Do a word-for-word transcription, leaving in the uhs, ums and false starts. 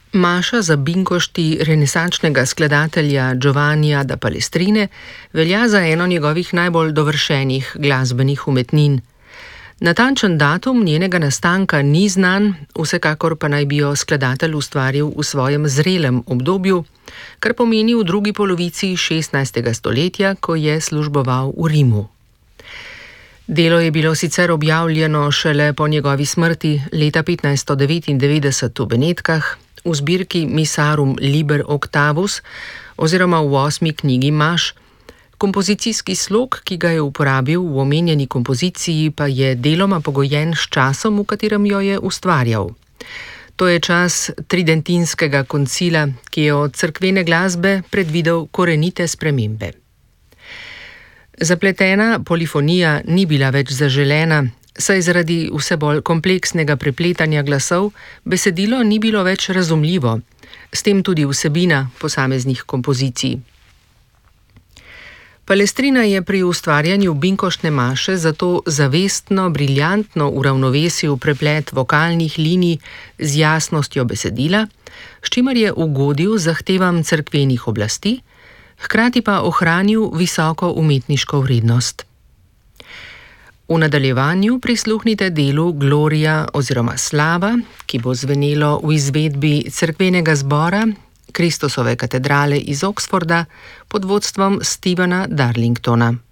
Maša za binkošti renesančnega skladatelja Giovannija da Palestrine velja za eno njegovih najbolj dovršenih glasbenih umetnin. Natančen datum njenega nastanka ni znan, vsekakor pa naj bi jo skladatelj ustvaril v svojem zrelem obdobju, kar pomeni v drugi polovici šestnajstega stoletja, ko je služboval v Rimu. Delo je bilo sicer objavljeno šele po njegovi smrti leta petnajststo devetindevetdeset v Benetkah, v zbirki Missarum Liber Octavus oziroma v osmi knjigi Maš. Kompozicijski slog, ki ga je uporabil v omenjeni kompoziciji, pa je deloma pogojen s časom, v katerem jo je ustvarjal. To je čas tridentinskega koncila, ki je od cerkvene glasbe predvidel korenite spremembe. Zapletena polifonija ni bila več zaželena, saj zaradi vse bolj kompleksnega prepletanja glasov besedilo ni bilo več razumljivo, s tem tudi vsebina posameznih kompozicij. Palestrina je pri ustvarjanju binkoštne maše zato zavestno, briljantno uravnovesil preplet vokalnih linij z jasnostjo besedila, s čimer je ugodil zahtevam cerkvenih oblasti, hkrati pa ohranil visoko umetniško vrednost. V nadaljevanju prisluhnite delu Gloria oziroma Slava, ki bo zvenelo v izvedbi cerkvenega zbora Kristusove katedrale iz Oxforda pod vodstvom Stephena Darlingtona.